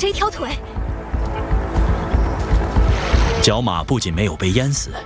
这一条腿。 角马不仅没有被淹死，